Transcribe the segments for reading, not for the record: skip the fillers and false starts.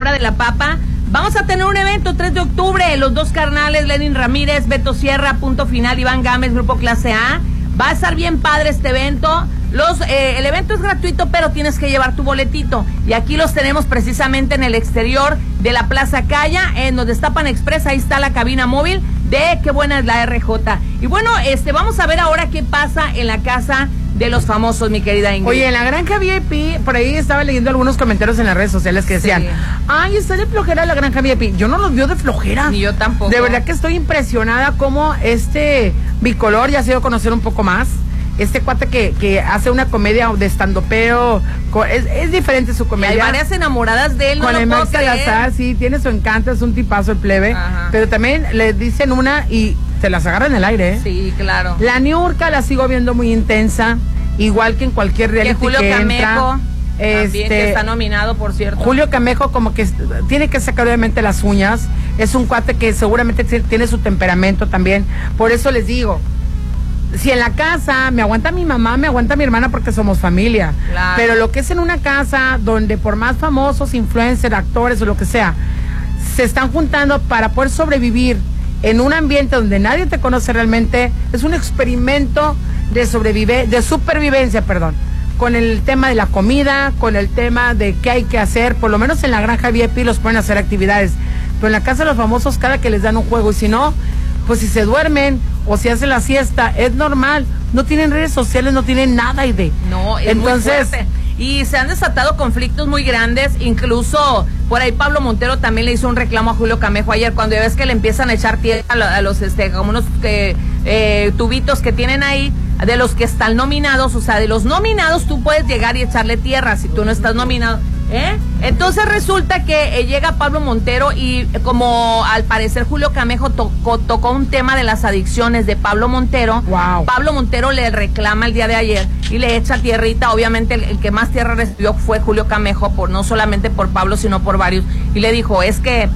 hora de la papa. Vamos a tener un evento 3 de octubre, los dos carnales, Lenin Ramírez, Beto Sierra, Punto Final, Iván Gámez, Grupo Clase A. Va a estar bien padre este evento. El evento es gratuito, pero tienes que llevar tu boletito. Y aquí los tenemos precisamente en el exterior de la Plaza Calla, en donde está Pan Express. Ahí está la cabina móvil de Qué Buena es la RJ. Y bueno, vamos a ver ahora qué pasa en la casa de los famosos, mi querida Ingrid. Oye, en la Granja VIP, por ahí estaba leyendo algunos comentarios en las redes sociales que decían, ay, está de flojera la Granja VIP. Yo no los veo de flojera. Ni yo tampoco. De verdad que estoy impresionada cómo bicolor ya se dio a conocer un poco más. Este cuate que hace una comedia de estandopeo, es diferente su comedia. Y hay varias enamoradas de él, con el Max Salazar, sí, tiene su encanto, es un tipazo el plebe. Ajá. Pero también le dicen una y se las agarra en el aire, ¿eh? Sí, claro. La Niurka la sigo viendo muy intensa, igual que en cualquier reality que Julio Camejo, entra. También que está nominado, por cierto. Julio Camejo como que tiene que sacar obviamente las uñas. Es un cuate que seguramente tiene su temperamento también. Por eso les digo, si en la casa me aguanta mi mamá, me aguanta mi hermana porque somos familia. Claro. Pero lo que es en una casa donde por más famosos, influencers, actores o lo que sea, se están juntando para poder sobrevivir en un ambiente donde nadie te conoce realmente, es un experimento de supervivencia, con el tema de la comida, con el tema de qué hay que hacer. Por lo menos en la Granja VIP los ponen a hacer actividades, pero en la casa de los famosos cada que les dan un juego, y si no, pues si se duermen o si hacen la siesta, es normal. No tienen redes sociales, no tienen nada No, es entonces muy fuerte. Y se han desatado conflictos muy grandes, incluso por ahí Pablo Montero también le hizo un reclamo a Julio Camejo ayer, cuando ya ves que le empiezan a echar tierra a los como unos tubitos que tienen ahí, de los que están nominados. O sea, de los nominados tú puedes llegar y echarle tierra si tú no estás nominado. Entonces resulta que llega Pablo Montero y como al parecer Julio Camejo tocó un tema de las adicciones de Pablo Montero. Wow. Pablo Montero le reclama el día de ayer y le echa tierrita. Obviamente el que más tierra recibió fue Julio Camejo, no solamente por Pablo sino por varios, y le dijo, es que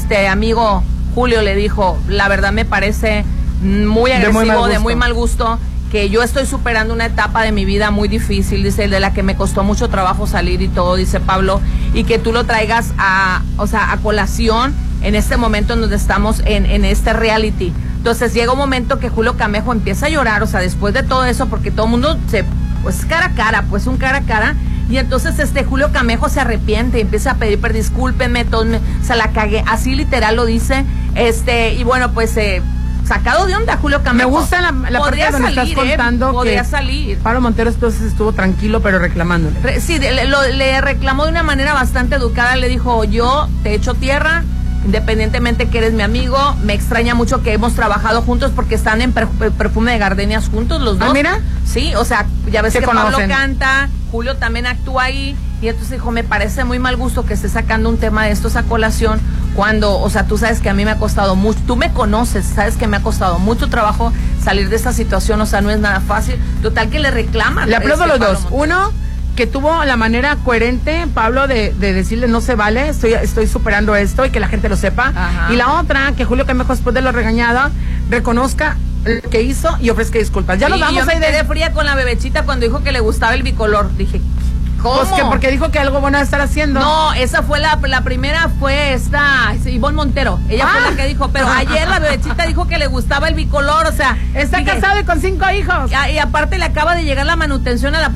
amigo Julio, le dijo, la verdad me parece muy agresivo, de muy mal gusto, que yo estoy superando una etapa de mi vida muy difícil, dice, de la que me costó mucho trabajo salir y todo, dice Pablo, y que tú lo traigas a colación en este momento en donde estamos en este reality. Entonces llega un momento que Julio Camejo empieza a llorar, o sea, después de todo eso, porque todo el mundo cara a cara, un cara a cara, y entonces Julio Camejo se arrepiente y empieza a pedir, discúlpenme, se la cagué, así literal lo dice, y bueno, pues sacado de onda Julio Camejo. Me gusta la parte donde estás contando podría salir. Pablo Montero entonces estuvo tranquilo pero reclamándole. Sí, le reclamó de una manera bastante educada, le dijo, yo te echo tierra, independientemente que eres mi amigo, me extraña mucho que hemos trabajado juntos porque están en Perfume de Gardenias juntos los dos. Ah, mira. Sí, o sea, ya ves que conocen. Pablo canta, Julio también actúa ahí, y entonces dijo, me parece muy mal gusto que esté sacando un tema de estos a colación cuando, o sea, tú sabes que a mí me ha costado mucho, tú me conoces, sabes que me ha costado mucho trabajo salir de esta situación, o sea, no es nada fácil. Total que le reclama. Le aplaudo a los dos. Uno, que tuvo la manera coherente, Pablo, de decirle no se vale, estoy superando esto y que la gente lo sepa. Ajá. Y la otra, que Julio Camejo después de la regañada reconozca lo que hizo y ofrezca disculpas. Ya nos vamos a ir de fría con la bebechita cuando dijo que le gustaba el bicolor. Dije, ¿cómo? Pues que porque dijo que algo bueno a estar haciendo. No, esa fue la primera, fue Ivonne Montero. Ella fue la que dijo, pero ayer la bebechita dijo que le gustaba el bicolor, o sea. Está casado y con 5 hijos. Y aparte le acaba de llegar la manutención a la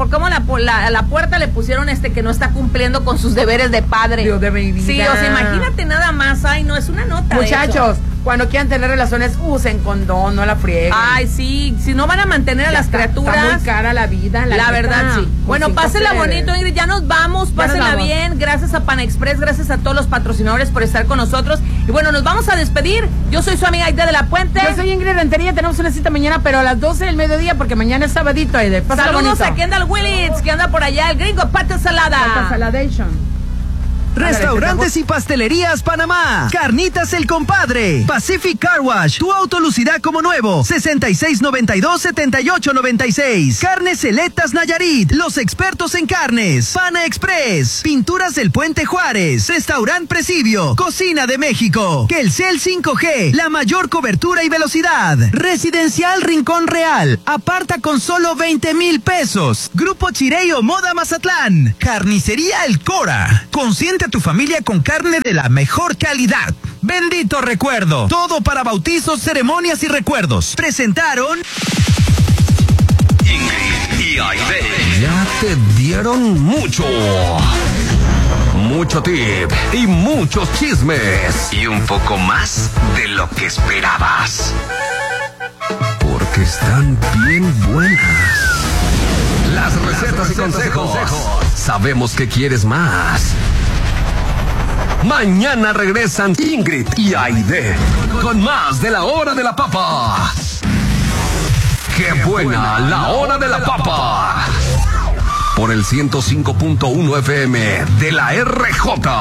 puerta le pusieron que no está cumpliendo con sus deberes de padre. Dios de mi vida. Sí, o sea, imagínate nada más, ay, no, es una nota. Muchachos, cuando quieran tener relaciones, usen condón, no la frieguen. Ay, sí, si no van a mantener a las criaturas. Está muy cara la vida, la verdad, sí. Bueno, pásenla bonito, Ingrid, ya nos vamos, pásenla bien. Gracias a Pan Express, gracias a todos los patrocinadores por estar con nosotros. Y bueno, nos vamos a despedir. Yo soy su amiga Aide de la Puente. Yo soy Ingrid Rentería, tenemos una cita mañana, pero a las 12 del mediodía, porque mañana es sabadito, Aide. Pásala Saludos bonito. a Kendall Willits, que anda por allá, el gringo Pata Salada. Pata Saladation. Restaurantes y Pastelerías Panamá. Carnitas El Compadre. Pacific Car Wash. Tu auto lucirá como nuevo. 6692-7896. Carnes Selectas Nayarit. Los expertos en carnes. Pana Express. Pinturas del Puente Juárez. Restaurant Presidio. Cocina de México. Telcel 5G. La mayor cobertura y velocidad. Residencial Rincón Real. Aparta con solo 20,000 pesos. Grupo Chirey o Moda Mazatlán. Carnicería El Cora. Consciente Alimente a tu familia con carne de la mejor calidad. Bendito recuerdo. Todo para bautizos, ceremonias y recuerdos. Presentaron Ingrid y Aide. Ya te dieron mucho tip y muchos chismes. Y un poco más de lo que esperabas. Porque están bien buenas. Las recetas y consejos. Sabemos que quieres más. Mañana regresan Ingrid y Aide con más de la Hora de la Papa. ¡Qué buena la Hora de la Papa! Por el 105.1 FM de la RJ.